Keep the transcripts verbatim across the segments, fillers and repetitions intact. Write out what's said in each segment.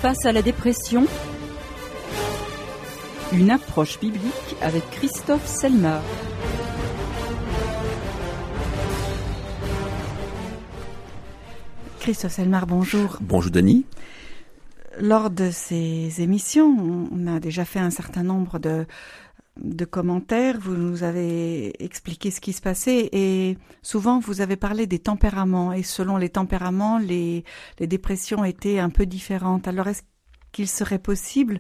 Face à la dépression, une approche biblique avec Christophe Selmar. Christophe Selmar, bonjour. Bonjour Denis. Lors de ces émissions, on a déjà fait un certain nombre de, de commentaires. Vous nous avez expliqué ce qui se passait et souvent vous avez parlé des tempéraments. Et selon les tempéraments, les, les dépressions étaient un peu différentes. Alors est-ce qu'il serait possible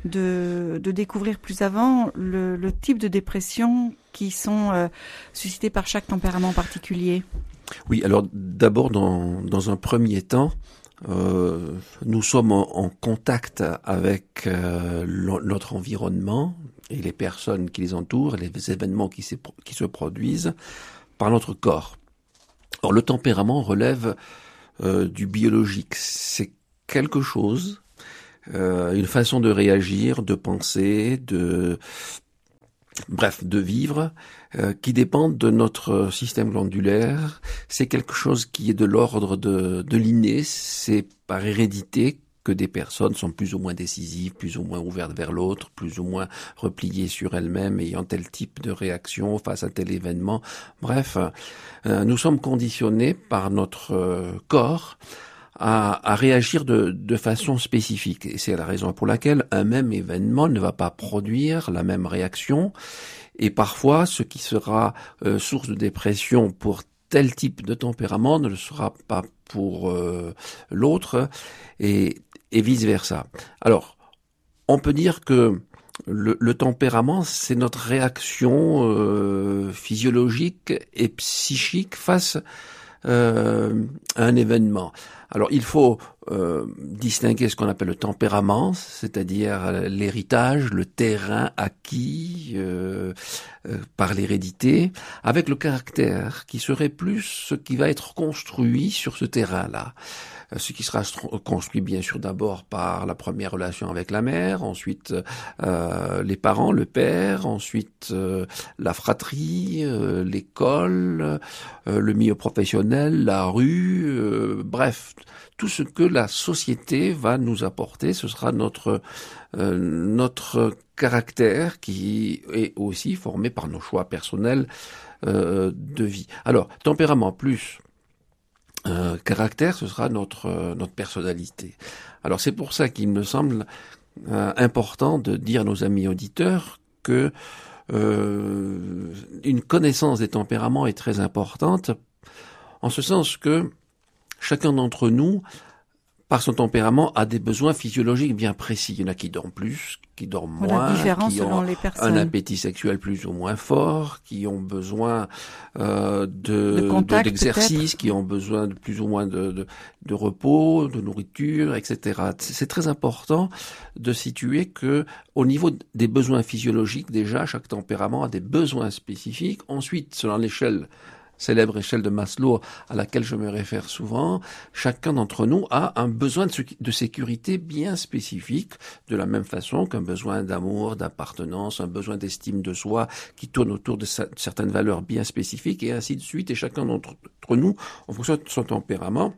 de, de découvrir plus avant le, le type de dépression qui sont euh, suscitées par chaque tempérament particulier ? Oui, alors d'abord, dans, dans un premier temps, euh, nous sommes en, en contact avec euh, notre environnement et les personnes qui les entourent, les événements qui, qui se produisent par notre corps. Or, le tempérament relève euh, du biologique. C'est quelque chose, euh, une façon de réagir, de penser, de... bref, de vivre, euh, qui dépendent de notre système glandulaire. C'est quelque chose qui est de l'ordre de, de l'inné. C'est par hérédité que des personnes sont plus ou moins décisives, plus ou moins ouvertes vers l'autre, plus ou moins repliées sur elles-mêmes, ayant tel type de réaction face à tel événement. Bref, euh, nous sommes conditionnés par notre euh, corps À, à réagir de, de façon spécifique. Et c'est la raison pour laquelle un même événement ne va pas produire la même réaction. Et parfois, ce qui sera euh, source de dépression pour tel type de tempérament ne le sera pas pour euh, l'autre, et, et vice-versa. Alors, on peut dire que le, le tempérament, c'est notre réaction euh, physiologique et psychique face euh, à un événement. Alors, il faut euh, distinguer ce qu'on appelle le tempérament, c'est-à-dire l'héritage, le terrain acquis euh, euh, par l'hérédité, avec le caractère, qui serait plus ce qui va être construit sur ce terrain-là. Ce qui sera construit bien sûr d'abord par la première relation avec la mère, ensuite euh, les parents, le père, ensuite euh, la fratrie, euh, l'école, euh, le milieu professionnel, la rue, euh, bref, tout ce que la société va nous apporter, ce sera notre euh, notre caractère qui est aussi formé par nos choix personnels euh, de vie. Alors, tempérament plus Euh, caractère, ce sera notre euh, notre personnalité. Alors c'est pour ça qu'il me semble euh, important de dire à nos amis auditeurs que euh, une connaissance des tempéraments est très importante, en ce sens que chacun d'entre nous, par son tempérament, a des besoins physiologiques bien précis. Il y en a qui dorment plus, qui dorment moins, qui ont un appétit sexuel plus ou moins fort, qui ont besoin euh, de, de contact, de d'exercice, peut-être. qui ont besoin de plus ou moins de, de, de repos, de nourriture, et cetera. C'est très important de situer que, au niveau des besoins physiologiques, déjà, chaque tempérament a des besoins spécifiques. Ensuite, selon l'échelle célèbre échelle de Maslow à laquelle je me réfère souvent, chacun d'entre nous a un besoin de, de sécurité bien spécifique, de la même façon qu'un besoin d'amour, d'appartenance, un besoin d'estime de soi qui tourne autour de, sa, de certaines valeurs bien spécifiques, et ainsi de suite. Et chacun d'entre nous, en fonction de son tempérament,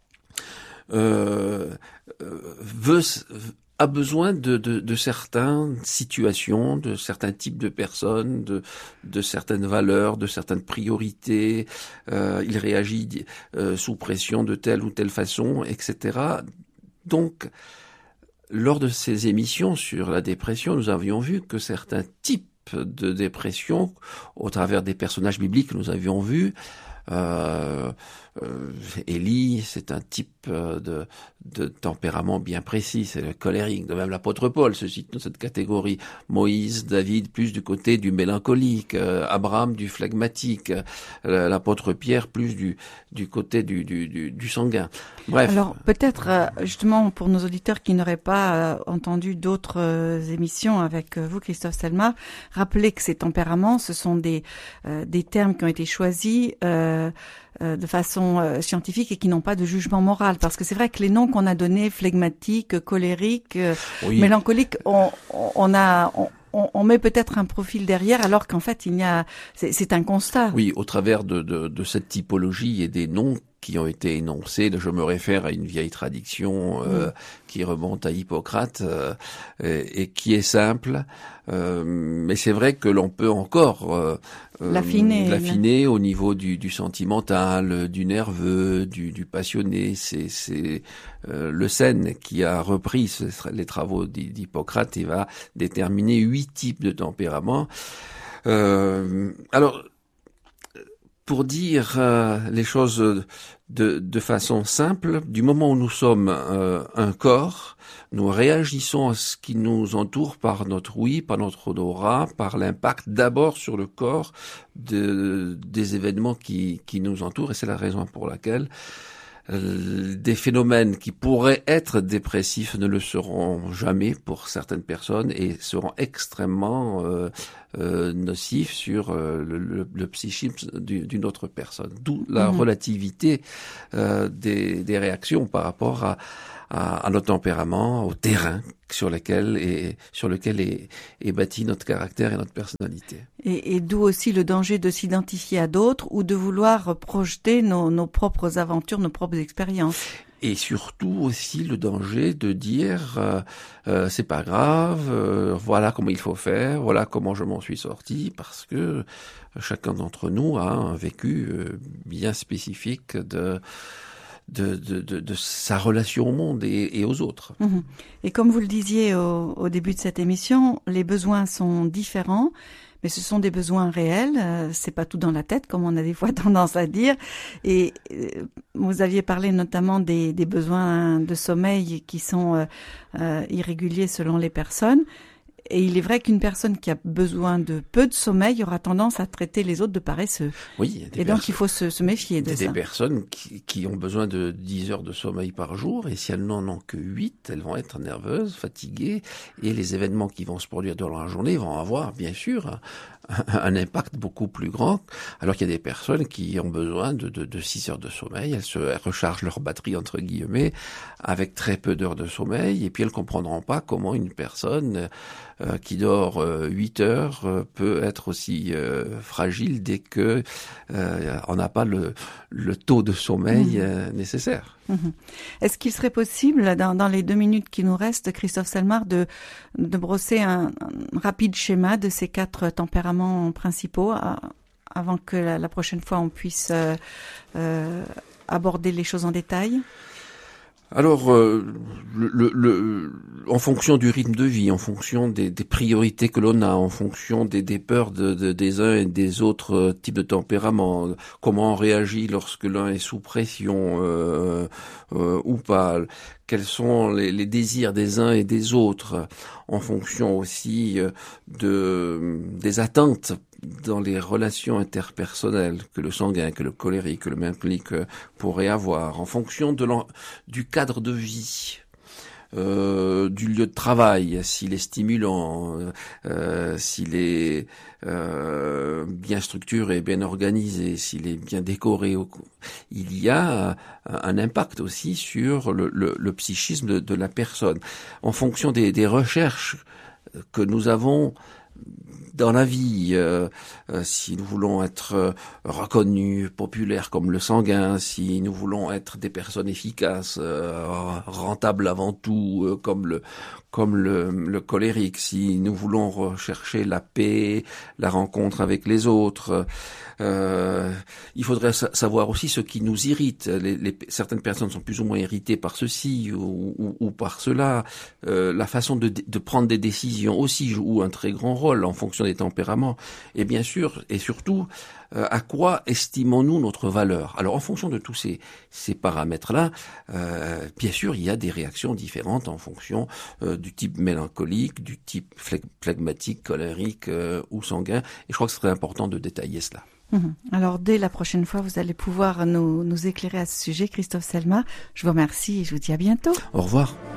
euh, euh, veut a besoin de, de, de certaines situations, de certains types de personnes, de, de certaines valeurs, de certaines priorités. Euh, il réagit euh, sous pression de telle ou telle façon, et cetera. Donc, lors de ces émissions sur la dépression, nous avions vu que certains types de dépression, au travers des personnages bibliques que nous avions vus, Euh, euh, Élie, c'est un type de, de tempérament bien précis, c'est le colérique. De même, l'apôtre Paul se situe dans cette catégorie. Moïse, David, plus du côté du mélancolique. Euh, Abraham, du phlegmatique. Euh, l'apôtre Pierre, plus du, du côté du, du, du, du sanguin. Bref. Alors, peut-être, justement, pour nos auditeurs qui n'auraient pas euh, entendu d'autres euh, émissions avec vous, Christophe Selmar, rappelez que ces tempéraments, ce sont des, euh, des termes qui ont été choisis euh, Euh, de façon euh, scientifique et qui n'ont pas de jugement moral, parce que c'est vrai que les noms qu'on a donnés, phlegmatique, colérique, euh, oui. mélancolique, on, on a on, on, on met peut-être un profil derrière, alors qu'en fait il y a c'est, c'est un constat. Oui, au travers de, de, de cette typologie et des noms qui ont été énoncés. Je me réfère à une vieille tradition euh, mmh. qui remonte à Hippocrate euh, et, et qui est simple. Euh, mais c'est vrai que l'on peut encore euh, l'affiner, l'affiner au niveau du, du sentimental, du nerveux, du, du passionné. C'est, c'est euh, Le Seine qui a repris ce, les travaux d'Hippocrate et va déterminer huit types de tempéraments. Euh, alors, pour dire euh, les choses de, de façon simple, du moment où nous sommes euh, un corps, nous réagissons à ce qui nous entoure par notre ouïe, par notre odorat, par l'impact d'abord sur le corps de, des événements qui, qui nous entourent, et c'est la raison pour laquelle euh, des phénomènes qui pourraient être dépressifs ne le seront jamais pour certaines personnes et seront extrêmement euh, euh, nocifs sur euh, le, le, le psychisme d'une autre personne. D'où la mmh. relativité euh, des, des réactions par rapport à À, à notre tempérament, au terrain sur lequel est, sur lequel est, est bâti notre caractère et notre personnalité. Et, et d'où aussi le danger de s'identifier à d'autres ou de vouloir projeter nos, nos propres aventures, nos propres expériences. Et surtout aussi le danger de dire euh, euh, c'est pas grave, euh, voilà comment il faut faire, voilà comment je m'en suis sorti, parce que chacun d'entre nous a un vécu euh, bien spécifique de De, de, de, de sa relation au monde et, et aux autres. Mmh. Et comme vous le disiez au, au début de cette émission, les besoins sont différents, mais ce sont des besoins réels. Euh, c'est pas tout dans la tête, comme on a des fois tendance à dire. Et euh, vous aviez parlé notamment des, des besoins de sommeil qui sont euh, euh, irréguliers selon les personnes. Et il est vrai qu'une personne qui a besoin de peu de sommeil aura tendance à traiter les autres de paresseux. Oui. Et donc il faut se, se méfier de des ça. Des personnes qui, qui ont besoin de dix heures de sommeil par jour, et si elles n'en ont que huit, elles vont être nerveuses, fatiguées, et les événements qui vont se produire dans la journée vont avoir, bien sûr, un, un impact beaucoup plus grand, alors qu'il y a des personnes qui ont besoin de, de, de six heures de sommeil, elles se elles rechargent leur batterie, entre guillemets, avec très peu d'heures de sommeil, et puis elles comprendront pas comment une personne Euh, qui dort euh, huit heures euh, peut être aussi euh, fragile dès que euh, on n'a pas le, le taux de sommeil mmh. euh, nécessaire. Mmh. Est-ce qu'il serait possible, dans, dans les deux minutes qui nous restent, Christophe Selmar, de, de brosser un, un rapide schéma de ces quatre tempéraments principaux à, avant que la, la prochaine fois on puisse euh, euh, aborder les choses en détail ? Alors, euh, le, le, le, en fonction du rythme de vie, en fonction des, des priorités que l'on a, en fonction des, des peurs de, de, des uns et des autres types de tempéraments, comment on réagit lorsque l'un est sous pression euh, euh, ou pas, quels sont les, les désirs des uns et des autres, en fonction aussi de des attentes dans les relations interpersonnelles que le sanguin, que le colérique, que le mélancolique pourrait avoir, en fonction de du cadre de vie, euh, du lieu de travail, s'il est stimulant, euh, s'il est euh, bien structuré, bien organisé, s'il est bien décoré. Il y a un impact aussi sur le, le, le psychisme de, de la personne, en fonction des, des recherches que nous avons dans la vie, euh, euh, si nous voulons être euh, reconnus, populaires comme le sanguin, si nous voulons être des personnes efficaces, euh, rentables avant tout, euh, comme le comme le, le colérique, si nous voulons rechercher la paix, la rencontre avec les autres, euh, il faudrait savoir aussi ce qui nous irrite. Les, les, certaines personnes sont plus ou moins irritées par ceci ou, ou, ou par cela. Euh, la façon de, de prendre des décisions aussi joue un très grand rôle en fonction des tempéraments. Et bien sûr, et surtout, euh, à quoi estimons-nous notre valeur? Alors, en fonction de tous ces, ces paramètres-là, euh, bien sûr, il y a des réactions différentes en fonction euh, du type mélancolique, du type phlegmatique, colérique euh, ou sanguin. Et je crois que c'est très important de détailler cela. Mmh. Alors, dès la prochaine fois, vous allez pouvoir nous, nous éclairer à ce sujet, Christophe Selmar. Je vous remercie et je vous dis à bientôt. Au revoir.